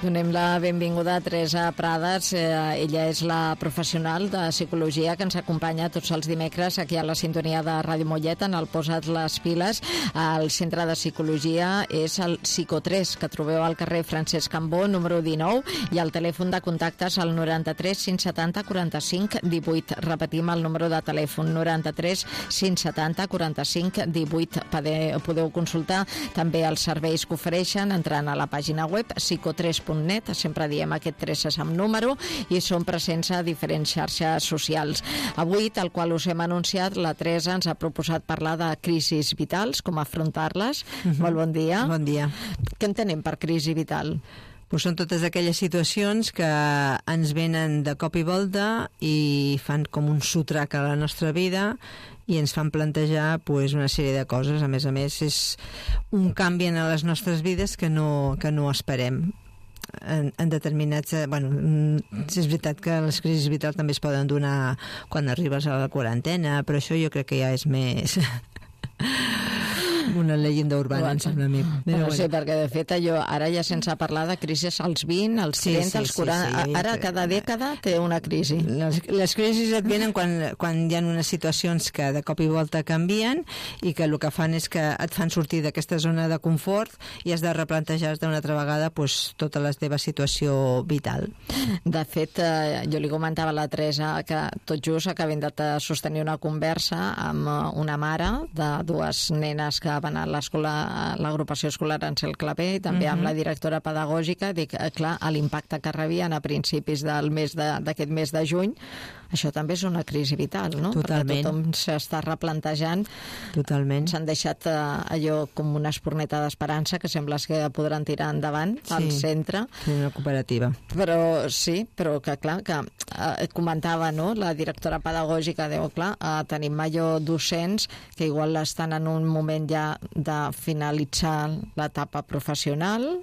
Donem la benvinguda a Teresa Prades. Ella és la professional de psicologia que ens acompanya tots els dimecres aquí a la sintonia de Ràdio Mollet en el Posa't les piles. El centre de psicologia és el Psico3, que trobeu al carrer Francesc Cambó, número 19, i el telèfon de contactes al 93 570 45 18. Repetim el número de telèfon, 93 570 45 18. Podeu consultar també els serveis que ofereixen entrant a la pàgina web psico3.net, sempre diem aquest 3 és amb número, i són presents a diferents xarxes socials. Avui, tal qual us hem anunciat, la Teresa ens ha proposat parlar de crisis vitals, com afrontar-les. Molt bon dia. Bon dia. Què entenem per crisi vital? Pues són totes aquelles situacions que ens venen de cop i volta i fan com un sotrac a la nostra vida i ens fan plantejar pues, una sèrie de coses. A més, és un canvi en les nostres vides que no esperem. En determinats... és veritat que les crisis vitals també es poden donar quan arribes a la quarantena, però això jo crec que ja és més... una llegenda urbana, em sembla a mi. No sé, perquè de fet allò, ara ja sense parlar de crisis als 20, als 30, als 40... Ara cada dècada té una crisi. Les crisis et venen quan hi ha unes situacions que de cop i volta canvien i que el que fan és que et fan sortir d'aquesta zona de confort i has de replantejar d'una altra vegada pues, tota la teva situació vital. De fet, jo li comentava a la Teresa que tot just acabem de sostenir una conversa amb una mare de dues nenes que van a l'agrupació escolar Ansel Clavé i també amb la directora pedagògica. Dic, clar, l'impacte que rebien a principis d'aquest mes de juny, això també és una crisi vital, no? Totalment. Perquè tothom s'està replantejant. Totalment. S'han deixat allò com una espurneta d'esperança que sembla que podran tirar endavant al centre. Sí, una cooperativa. Però sí, però que clar, que comentava, no?, la directora pedagògica, diu, clar, tenim allò docents que igual estan en un moment ja de finalitzar l'etapa professional,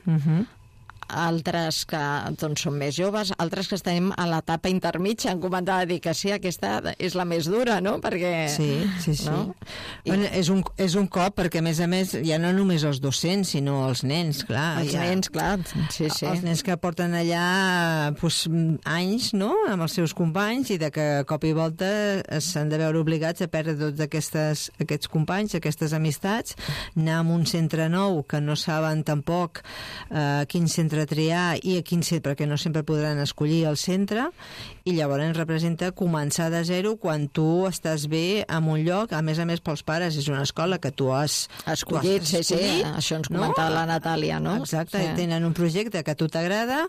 altres que doncs, són més joves, altres que estem a l'etapa intermitja. Em comentava dir que sí, aquesta és la més dura, no? Perquè... Sí. No? Bueno, és un cop, perquè a més ja no només els docents, sinó els nens, clar. Nens, clar, sí. Els nens que porten allà pues, anys, no?, amb els seus companys i de que a cop i volta s'han de veure obligats a perdre tots aquests companys, aquestes amistats, anar a un centre nou que no saben tampoc quin centre triar i a quin centre, perquè no sempre podran escollir el centre, i llavors representa començar de zero quan tu estàs bé en un lloc, a més pels pares és una escola que tu has escollit, sí, això ens comentava la Natàlia, no? Exacte, tenen un projecte que a tu t'agrada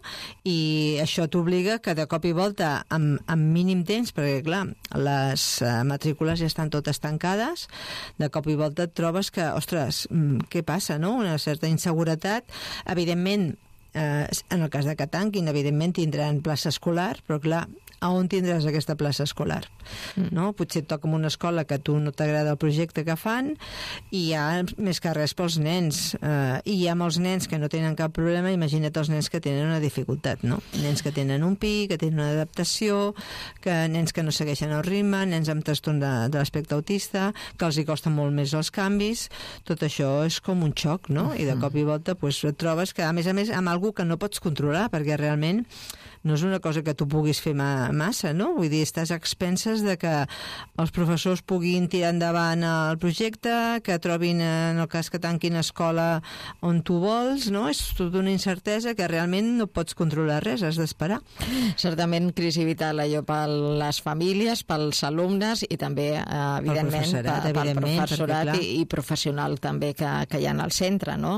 i això t'obliga que de cop i volta amb mínim temps, perquè clar, les matrícules ja estan totes tancades, de cop i volta et trobes que, ostres, què passa, no? Una certa inseguretat, evidentment. En el cas de que tanquin, evidentment tindran plaça escolar, però clar, a on tindràs aquesta plaça escolar? No? Potser et toca en una escola que a tu no t'agrada el projecte que fan i hi ha més que res pels nens, i hi ha molts nens que no tenen cap problema. Imagina't els nens que tenen una dificultat, no? Nens que tenen un pic, que tenen una adaptació, nens que no segueixen el ritme, nens amb trastorn de l'aspecte autista, que els hi costen molt més els canvis. Tot això és com un xoc, no? I de cop i volta pues, et trobes que a més amb algú que no pots controlar, perquè realment no és una cosa que tu puguis fer massa, no? Vull dir, estàs a expenses de que els professors puguin tirar endavant el projecte, que trobin, en el cas que tanquin escola on tu vols, no? És tota una incertesa que realment no pots controlar res, has d'esperar. Certament, crisi vital allò per les famílies, pels alumnes i també, evidentment, pel professorat i professional també que hi ha al centre, no?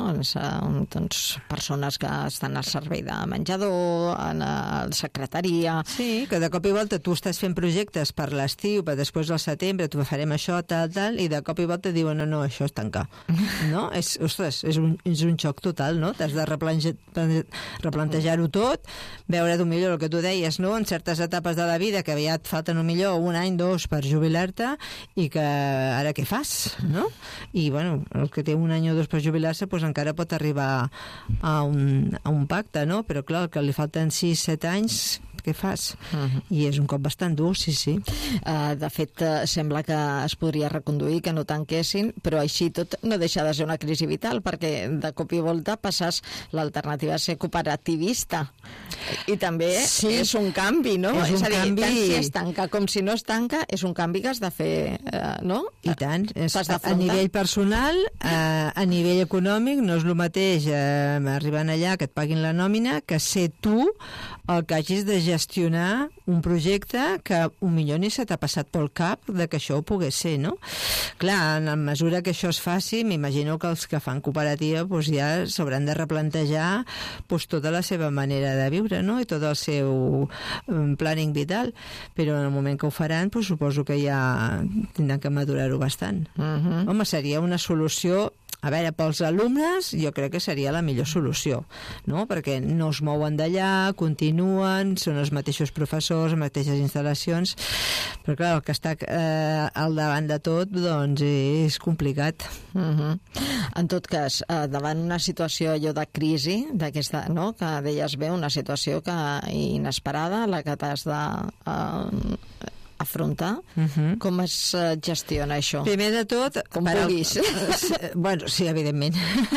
Doncs, persones que estan al servei de menjador, en secretaria... Sí, que de cop i volta tu estàs fent projectes per l'estiu, per després del setembre, tu farem això, tal, i de cop i volta diuen, no, això és tancar. No? Ostres, és un xoc total, no? T'has de replantejar-ho tot, veure millor el que tu deies, no? En certes etapes de la vida que ja et falten millor un any, dos per jubilar-te i que ara què fas, no? I, bueno, el que té un any o dos per jubilar-se, doncs encara pot arribar a un pacte, no? Però clar, el que li falten 6-7 anys què fas? I és un cop bastant dur, sí. De fet, sembla que es podria reconduir, que no tanquessin, però així tot no deixa de ser una crisi vital, perquè de cop i volta passes l'alternativa a ser cooperativista. I també és un canvi, no? És a dir, canvi... tant si es tanca com si no es tanca, és un canvi que has de fer, no? I tant. A nivell personal, a nivell econòmic, no és el mateix arribant allà que et paguin la nòmina que ser tu el que hagis de gestionar un projecte que millor ni se t'ha passat pel cap de que això ho pogués ser, no? Clar, en la mesura que això es faci, m'imagino que els que fan cooperativa ja s'hauran de replantejar tota la seva manera de viure, no? I tot el seu planning vital. Però en el moment que ho faran, suposo que ja tindran que madurar-ho bastant. Home, seria una solució. A veure, pels alumnes jo crec que seria la millor solució, no? Perquè no es mouen d'allà, continuen, són els mateixos professors, les mateixes instal·lacions, però clar, el que està al davant de tot, doncs és complicat. En tot cas, davant una situació allò de crisi, d'aquesta, no?, que deies bé, una situació inesperada, la que t'has de afrontar, com es gestiona això? Primer de tot... Com vulguis. Bueno, sí, evidentment.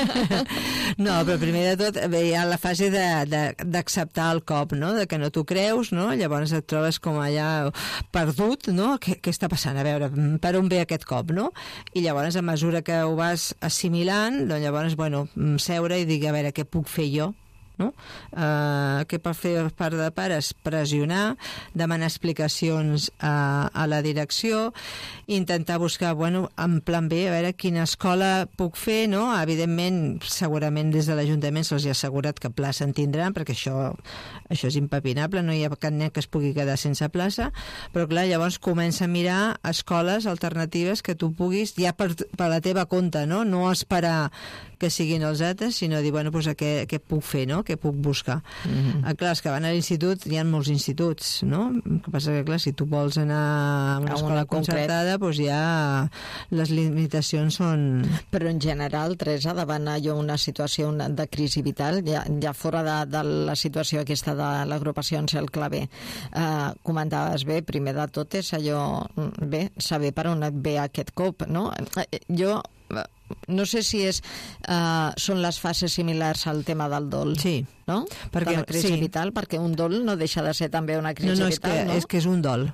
No, però primer de tot hi ha la fase d'acceptar el cop, no?, de que no t'ho creus, no?, llavors et trobes com allà perdut, no?, què està passant? A veure, per on ve aquest cop, no? I llavors, a mesura que ho vas assimilant, doncs llavors, bueno, seure i dir, a veure, què puc fer jo? No? Què pot fer part de pares? Pressionar, demanar explicacions a la direcció, intentar buscar, en plan B, a veure quina escola puc fer, no? Evidentment, segurament des de l'Ajuntament se'ls ha assegurat que plaça en tindran, perquè això és impepinable, no hi ha cap nen que es pugui quedar sense plaça, però clar, llavors comença a mirar escoles alternatives que tu puguis, ja per la teva compte, no? No esperar que siguin els altres, sinó dir, què puc fer, no? Què puc buscar. Clar, els que van a l'institut, hi ha molts instituts, no? El que passa que, clar, si tu vols anar a una escola concertada, doncs ja les limitacions són... Però en general, Teresa, davant allò una situació de crisi vital, ja fora de la situació aquesta de l'agrupació en Cel Clavé, comentaves bé, primer de tot és allò, bé, saber per on et ve aquest cop, no? Jo no sé si són les fases similars al tema del dol, sí, no? Perquè, de la crisi vital, perquè un dol no deixa de ser també una crisi vital, no? És que és un dol.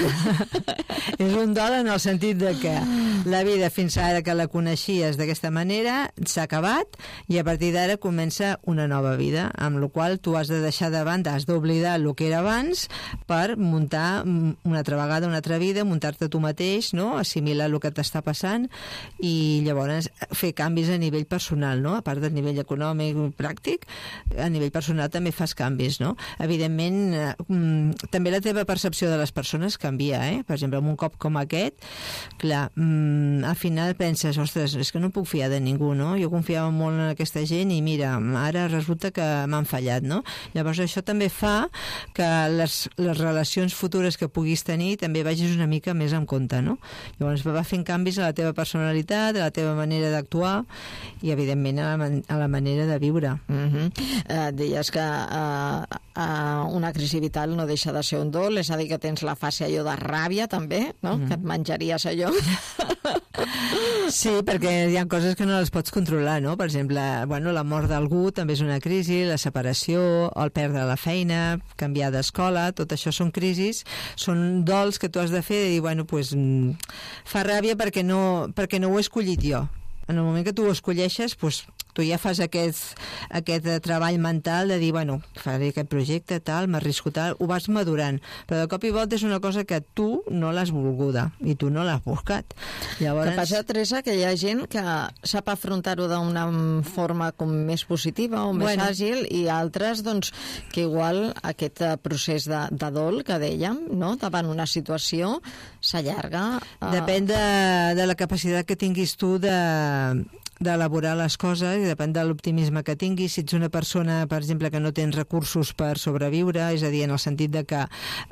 És un dol en el sentit de que la vida fins ara que la coneixies d'aquesta manera s'ha acabat i a partir d'ara comença una nova vida, amb la qual tu has de deixar de banda, has d'oblidar el que era abans per muntar una altra vegada una altra vida, muntar-te tu mateix, no? Assimilar el que t'està passant i llavors fer canvis a nivell personal, no? A part del nivell econòmic i pràctic, a nivell personal també fas canvis, no? Evidentment, també la teva percepció de les persones canvia, Per exemple, en un cop com aquest, clar, al final penses, ostres, és que no puc fiar de ningú, no? Jo confiava molt en aquesta gent i mira, ara resulta que m'han fallat, no? Llavors això també fa que les relacions futures que puguis tenir també vagis una mica més en compte, no? Llavors va fent canvis a la teva personalitat, a la teva manera d'actuar i, evidentment, a la manera de viure. Deies que una crisi vital no deixa de ser un dol, és a dir, que tens la fase allò de ràbia, també, no? Que et menjaries allò. Sí, perquè hi ha coses que no les pots controlar, no? Per exemple, la mort d'algú també és una crisi, la separació, el perdre la feina, canviar d'escola, tot això són crisis, són dols que tu has de fer, de dir, fa ràbia perquè no ho he escollit jo. En el moment que tu ho escolleixes, tu ja fas aquest treball mental de dir, faré aquest projecte, tal, m'arrisco tal, ho vas madurant. Però de cop i volta és una cosa que tu no l'has volguda i tu no l'has buscat. Llavors... Que passa, Teresa, que hi ha gent que sap afrontar-ho d'una forma com més positiva o més àgil i altres, doncs, que igual aquest procés de dol que dèiem, no?, davant una situació s'allarga. Depèn de la capacitat que tinguis tu de d'elaborar les coses i depèn de l'optimisme que tinguis. Si ets una persona, per exemple, que no tens recursos per sobreviure, és a dir, en el sentit de que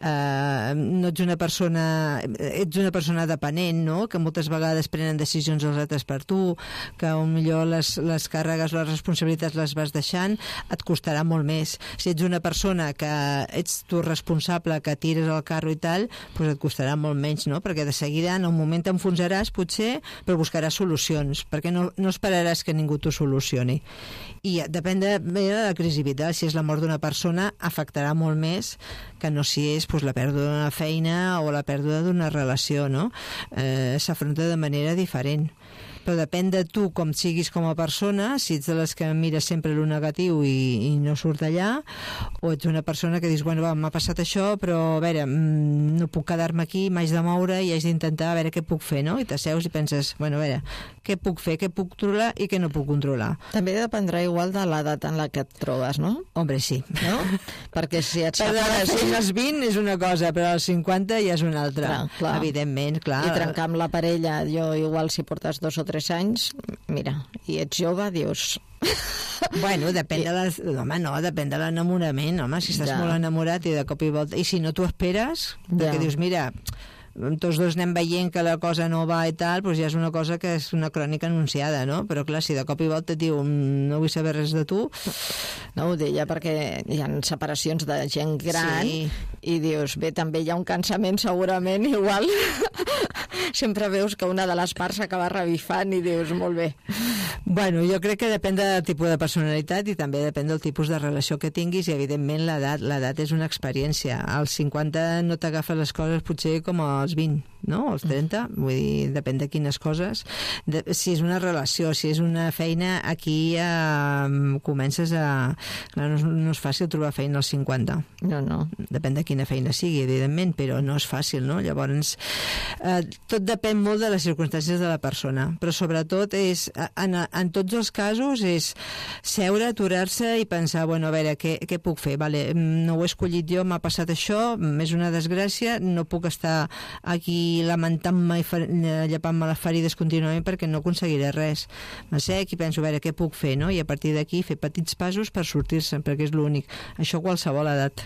no ets una persona dependent, no? Que moltes vegades prenen decisions els altres per tu, que millor les càrregues, les responsabilitats les vas deixant, et costarà molt més. Si ets una persona que ets tu responsable, que tires el carro i tal, doncs et costarà molt menys, no? Perquè de seguida en un moment t'enfonsaràs potser, però buscaràs solucions, perquè no esperaràs que ningú t'ho solucioni. I depèn de la crisi vital. Si és la mort d'una persona, afectarà molt més que no si és la pèrdua d'una feina o la pèrdua d'una relació, no? S'afronta de manera diferent. Però depèn de tu com siguis com a persona, si ets de les que mires sempre el negatiu i no surt allà, o ets una persona que dius, bueno, m'ha passat això, però a veure, no puc quedar-me aquí, m'haig de moure i haig d'intentar a veure què puc fer, no? I t'asseus i penses, bueno, a veure, què puc fer, què puc controlar i què no puc controlar. També dependrà igual de l'edat en la que et trobes, no? Hombre, sí. No? Perquè si et separes... als 20 és una cosa, però als 50 ja és una altra. Clar. Evidentment, clar. I trencar amb la parella, jo igual si portes 2 o 3 anys, mira, i ets jove, dius... Bueno, depèn de depèn de l'enamorament, home, si estàs molt enamorat i de cop i volta... I si no t'ho esperes, perquè dius, mira... tots dos anem veient que la cosa no va i tal, doncs ja és una cosa que és una crònica anunciada, no? Però clar, si de cop i volta et diu no vull saber res de tu... No, ho deia perquè hi ha separacions de gent gran i dius, bé, també hi ha un cansament segurament, igual sempre veus que una de les parts s'acaba revifant i dius, molt bé. Bueno, jo crec que depèn del tipus de personalitat i també depèn del tipus de relació que tinguis i evidentment l'edat és una experiència. Als 50 no t'agafes les coses potser com als 20, no? Als 30, vull dir, depèn de quines coses. Si és una relació, si és una feina, aquí ja comences a... No és fàcil trobar feina als 50. No. Depèn de quina feina sigui, evidentment, però no és fàcil, no? Llavors, tot depèn molt de les circumstàncies de la persona, però sobretot és, en tots els casos, és seure, aturar-se i pensar, bueno, a veure, què puc fer? Vale, no ho he escollit jo, m'ha passat això, és una desgràcia, no puc estar aquí lamentant-me i llepant-me les ferides contínuament perquè no aconseguiré res. M'assec i penso, a veure, què puc fer, no? I a partir d'aquí fer petits passos per sortir-se'n, perquè és l'únic. Això a qualsevol edat.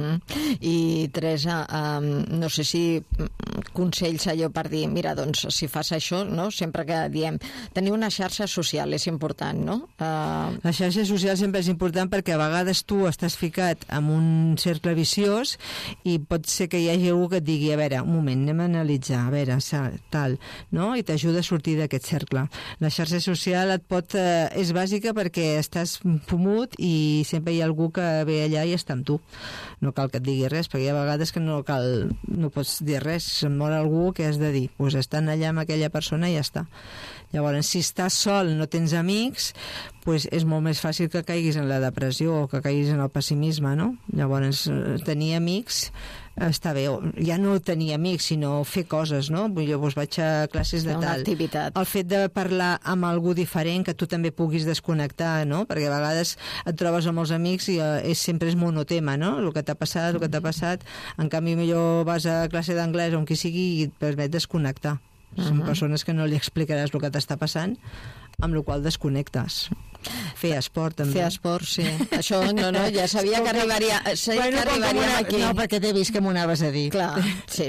I Teresa, no sé si consells allò per dir, mira, doncs, si fas això, no? Sempre que diem, tenir una xarxa social és important, no? La xarxa social sempre és important perquè a vegades tu estàs ficat en un cercle viciós i pot ser que hi hagi algú que et digui, a veure, un moment, anem a analitzar, a veure, tal, no? I t'ajuda a sortir d'aquest cercle. La xarxa social és bàsica perquè estàs fumut i sempre hi ha algú que ve allà i està amb tu. No cal que et digui res, perquè hi ha vegades que no pots dir res. Si et mor algú, què has de dir? Doncs estan allà amb aquella persona i ja està. Llavors, si estàs sol, no tens amics, doncs és molt més fàcil que caiguis en la depressió o que caiguis en el pessimisme, no? Llavors, tenir amics està bé, ja no tenir amics, sinó fer coses, no? Jo vaig a classes de tal. Activitat. El fet de parlar amb algú diferent, que tu també puguis desconnectar, no? Perquè a vegades et trobes amb els amics i sempre és monotema, no? El que t'ha passat, en canvi millor vas a classe d'anglès o on qui sigui i et permet desconnectar. Són persones que no li explicaràs el que t'està passant, amb la qual desconnectes. Fer esport, també. Fer esport, sí. Això, ja sabia que arribaríem aquí. No, perquè t'he vist que m'ho anaves a dir. Clar, sí.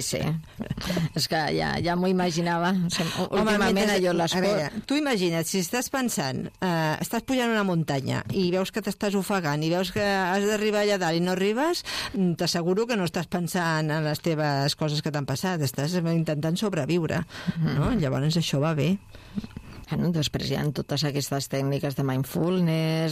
És que ja m'ho imaginava. Últimament allò l'esport. Tu imagina't, si estàs pensant, estàs pujant una muntanya i veus que t'estàs ofegant i veus que has d'arribar allà dalt i no arribes, t'asseguro que no estàs pensant en les teves coses que t'han passat, estàs intentant sobreviure. No? Llavors això va bé. Bueno, després hi ha totes aquestes tècniques de mindfulness,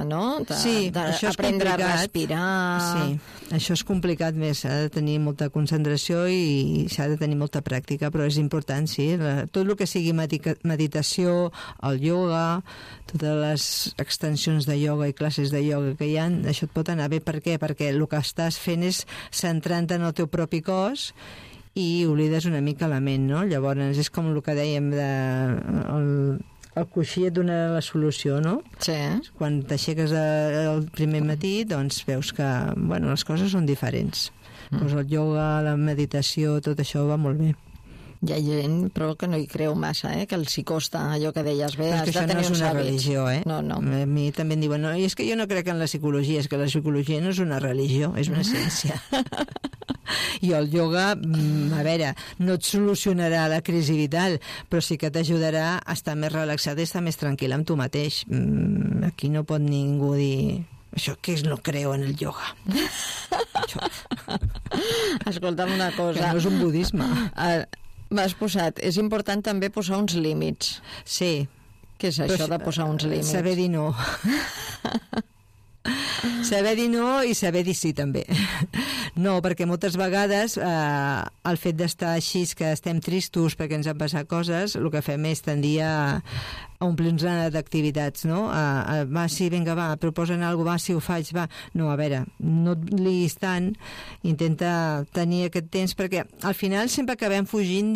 d'aprendre a respirar... Sí, això és complicat més, s'ha de tenir molta concentració i s'ha de tenir molta pràctica, però és important, sí. Tot el que sigui meditació, el ioga, totes les extensions de ioga i classes de ioga que hi ha, això et pot anar bé. Per què? Perquè el que estàs fent és centrant-te en el teu propi cos i oblides una mica la ment, no? Llavors és com el que dèiem el coixí et dona la solució, no? Sí. Quan t'aixeques el primer matí, doncs veus que, les coses són diferents. Doncs el ioga, la meditació, tot això va molt bé. Hi ha gent, però que no hi creu massa, que els hi costa allò que deies. Bé, has de tenir no és una religió, No. A mi també em diuen, no, i és que jo no crec en la psicologia, és que la psicologia no és una religió, és una ciència. I el ioga, a veure, no et solucionarà la crisi vital, però sí que t'ajudarà a estar més relaxat i estar més tranquil amb tu mateix. Aquí no pot ningú dir... Això que és no creo en el yoga. Escolta'm una cosa. Que no és un budisme. M'has posat, és important també posar uns límits. Sí. Què és això de posar uns límits? Saber dir no. Saber dir no i saber dir sí també. No, perquè moltes vegades el fet d'estar així, que estem tristos perquè ens han passat coses, el que fem és tendir a omplir-nos d'activitats, no? Va, sí, vinga, va, proposen alguna cosa, va, sí, ho faig, va. No, a veure, no et liguis tant, intenta tenir aquest temps, perquè al final sempre acabem fugint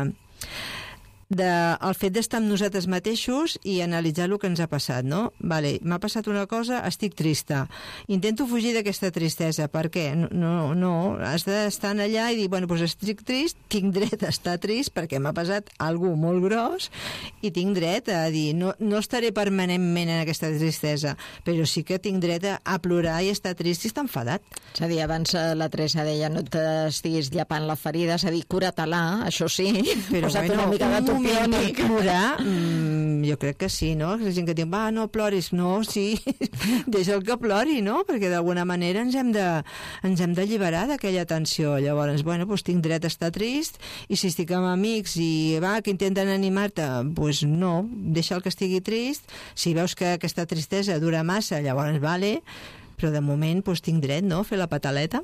el fet d'estar amb nosaltres mateixos i analitzar el que ens ha passat, no? Vale, m'ha passat una cosa, estic trista. Intento fugir d'aquesta tristesa. Per què? No, has d'estar allà i dir, bueno, doncs estic trist, tinc dret a estar trist perquè m'ha passat alguna cosa molt gros i tinc dret a dir, no estaré permanentment en aquesta tristesa, però sí que tinc dret a plorar i estar trist i estar enfadat. És a dir, abans la Teresa deia no t'estiguis llapant la ferida, és a dir, cura-te-la, això sí, però posa't una mica de topiònic. Plorar, jo crec que sí, no? La gent que diu, va, no ploris, no, sí, deixa'l que plori, no? Perquè d'alguna manera ens hem d'alliberar d'aquella tensió. Llavors, bueno, doncs tinc dret a estar trist i si estic amb amics i va, que intenten animar-te, doncs no, deixa'l que estigui trist. Si veus que aquesta tristesa dura massa, llavors vale, però de moment doncs tinc dret, no?, a fer la pataleta.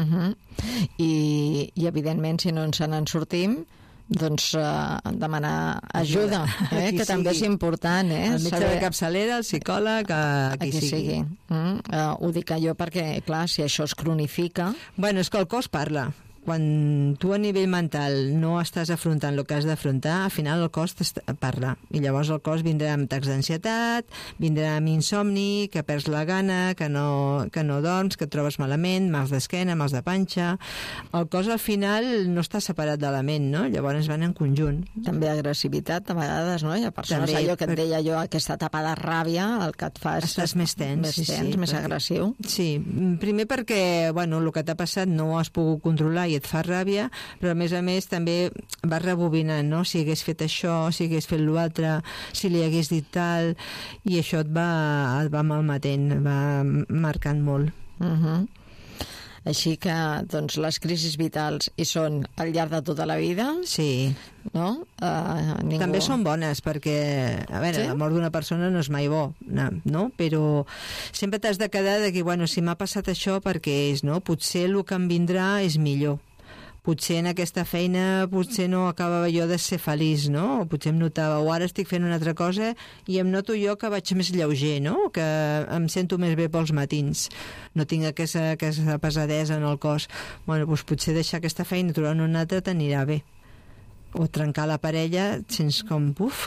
I evidentment, si no ens en sortim, doncs demanar ajuda, que també és important. El metge de capçalera, el psicòleg, a qui sigui. Ho dic jo perquè, clar, si això es cronifica... Bueno, és que el cos parla. Quan tu a nivell mental no estàs afrontant el que has d'afrontar, al final el cos parla. I llavors el cos vindrà amb atacs d'ansietat, vindrà amb insomni, que perds la gana, que no dorms, que et trobes malament, mals d'esquena, mals de panxa... El cos al final no està separat de la ment, no? Llavors van en conjunt. També agressivitat, a vegades, no? Hi ha persones, també, allò que et deia jo, aquesta etapa de ràbia, el que et fa... Estàs més tens, més agressiu. Sí, primer perquè, bueno, el que t'ha passat no ho has pogut controlar i et fa ràbia, però a més també vas rebobinant, no? Si hagués fet això, si hagués fet l'altre, si li hagués dit tal, i això et va malmetent, va marcant molt. Així que, doncs, les crisis vitals hi són al llarg de tota la vida. Sí. No? També són bones, perquè, a veure, la mort d'una persona no és mai bo, no? Però sempre t'has de quedar de que, bueno, si m'ha passat això, perquè és, no? Potser el que em vindrà és millor. Potser en aquesta feina potser no acabava jo de ser feliç, no? O potser em notava, o ara estic fent una altra cosa i em noto jo que vaig més lleuger, no? Que em sento més bé pels matins. No tinc aquesta pesadesa en el cos. Bueno, doncs potser deixar aquesta feina i trobar una altra t'anirà bé. O trencar la parella, et sents com,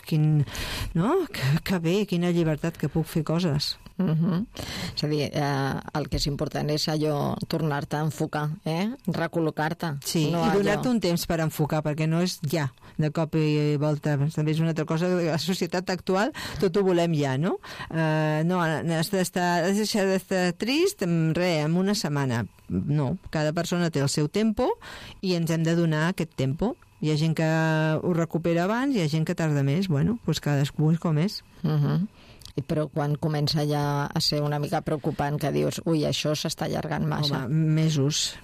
no? Que bé, quina llibertat que puc fer coses. És a dir, el que és important és allò, tornar-te a enfocar, recol·locar-te. Sí, no i donar-te un temps per enfocar, perquè no és ja, de cop i volta. També és una altra cosa, la societat actual tot ho volem ja, no? No, has de deixar d'estar trist en una setmana. No, cada persona té el seu tempo i ens hem de donar aquest tempo. Hi ha gent que ho recupera abans, hi ha gent que tarda més. Bueno, doncs cadascú és com és. Però quan comença ja a ser una mica preocupant, que dius, ui, això s'està allargant massa. Home, mesos.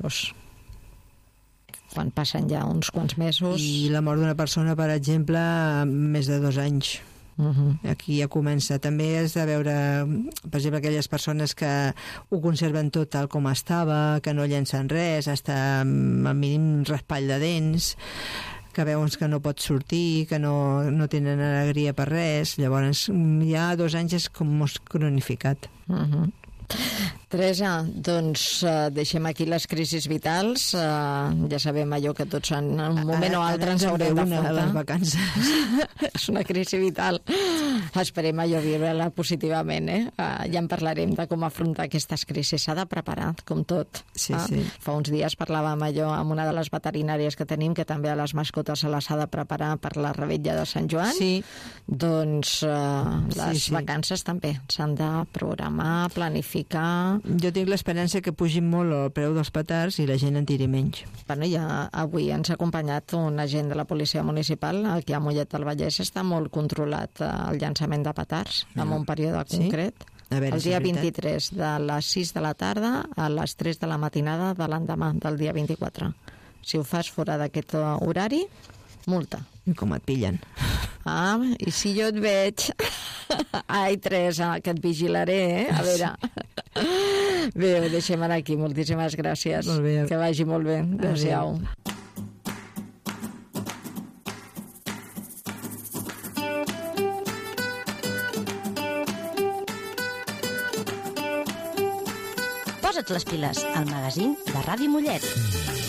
Quan passen ja uns quants mesos... I la mort d'una persona, per exemple, més de 2 anys. Aquí ja comença. També has de veure, per exemple, aquelles persones que ho conserven tot tal com estava, que no llencen res, hasta el mínim raspall de dents, que veus que no pot sortir, que no tenen alegria per res. Llavors ja 2 anys és com molt cronificat. Teresa, doncs deixem aquí les crisis vitals. Ja sabem allò que tots en un moment o altre ens haurem d'afrontar. A les vacances. És una crisi vital. Esperem allò viure-la positivament, ja en parlarem de com afrontar aquestes crisis. S'ha de preparar, com tot. Sí, sí. Fa uns dies parlàvem allò amb una de les veterinàries que tenim, que també a les mascotes se les ha de preparar per la revetlla de Sant Joan. Sí. Doncs les vacances també s'han de programar, planificar. Jo tinc l'esperança que pugi molt el preu dels petards i la gent en tiri menys. Bueno, ja avui ens ha acompanyat un agent de la policia municipal. Aquí a Mollet del Vallès està molt controlat el llançament de petards en un període concret. A veure, el dia 23 de les 6 de la tarda a les 3 de la matinada de l'endemà del dia 24. Si ho fas fora d'aquest horari, multa. I com et pillen? I si jo et veig... Ai, Teresa, que et vigilaré, A veure... Bé, ho deixem aquí. Moltíssimes gràcies. Molt bé. Que vagi molt bé. Adéu-siau. Posa't les piles, al magazín de Ràdio Mollet.